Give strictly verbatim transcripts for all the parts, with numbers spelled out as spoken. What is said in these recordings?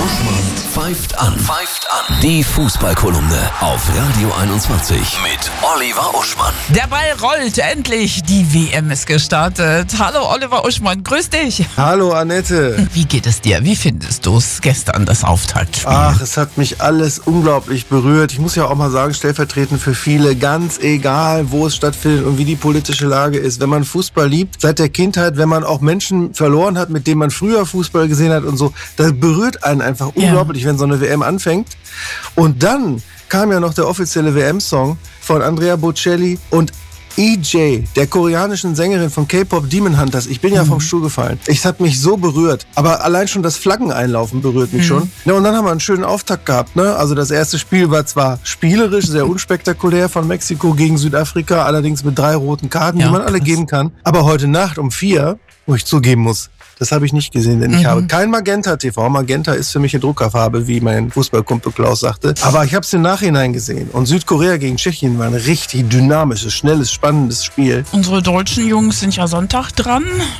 Uschmann pfeift an. Pfeift an. Die Fußballkolumne auf Radio einundzwanzig mit Oliver Uschmann. Der Ball rollt, endlich. Die W M ist gestartet. Hallo Oliver Uschmann, grüß dich. Hallo Annette. Wie geht es dir? Wie findest du es gestern, das Auftaktspiel? Ach, es hat mich alles unglaublich berührt. Ich muss ja auch mal sagen, stellvertretend für viele, ganz egal, wo es stattfindet und wie die politische Lage ist. Wenn man Fußball liebt, seit der Kindheit, wenn man auch Menschen verloren hat, mit denen man früher Fußball gesehen hat und so, das berührt einen einfach Ja. unglaublich, wenn so eine W M anfängt. Und dann kam ja noch der offizielle W M-Song von Andrea Bocelli und E J, der koreanischen Sängerin von K-Pop Demon Hunters. Ich bin ja vom Stuhl gefallen. Es hat mich so berührt. Aber allein schon das Flaggeneinlaufen berührt mich mhm. schon. Ja, und dann haben wir einen schönen Auftakt gehabt. Ne? Also das erste Spiel war zwar spielerisch, sehr unspektakulär von Mexiko gegen Südafrika, allerdings mit drei roten Karten, ja, die man alle krass. geben kann. Aber heute Nacht um vier, wo ich zugeben muss, das habe ich nicht gesehen, denn ich Mhm. habe kein Magenta-T V. Magenta ist für mich eine Druckerfarbe, wie mein Fußballkumpel Klaus sagte. Aber ich habe es im Nachhinein gesehen. Und Südkorea gegen Tschechien war ein richtig dynamisches, schnelles, spannendes Spiel. Unsere deutschen Jungs sind ja Sonntag dran.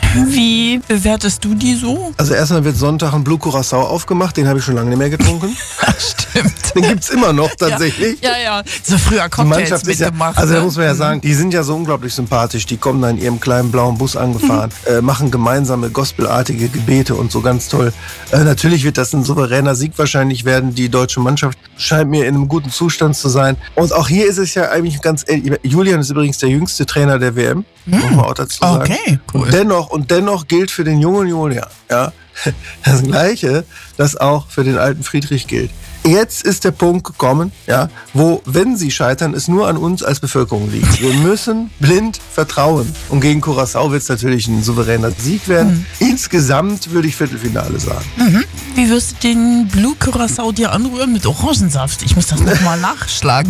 Wie bewertest du die so? Also erstmal wird Sonntag ein Blue Curacao aufgemacht. Den habe ich schon lange nicht mehr getrunken. Stimmt. Den gibt's immer noch tatsächlich. Ja, ja, ja. So früher Die Cocktails Mannschaft ist ja, mitgemacht. also da ne? muss man ja sagen, die sind ja so unglaublich sympathisch. Die kommen da in ihrem kleinen blauen Bus angefahren, äh, machen gemeinsame gospelartige Gebete und so, ganz toll. Äh, natürlich wird das ein souveräner Sieg wahrscheinlich werden. Die deutsche Mannschaft scheint mir in einem guten Zustand zu sein. Und auch hier ist es ja eigentlich ganz ehrlich. Julian ist übrigens der jüngste Trainer der W M, muss man auch dazu sagen. Okay, cool. Und dennoch, und dennoch gilt für den jungen Julian, ja, das Gleiche, das auch für den alten Friedrich gilt. Jetzt ist der Punkt gekommen, ja, wo, wenn sie scheitern, es nur an uns als Bevölkerung liegt. Wir müssen blind vertrauen. Und gegen Curaçao wird es natürlich ein souveräner Sieg werden. Mhm. Insgesamt würde ich Viertelfinale sagen. Mhm. Wie wirst du den Blue Curacao dir anrühren? Mit Orangensaft. Ich muss das nochmal nachschlagen.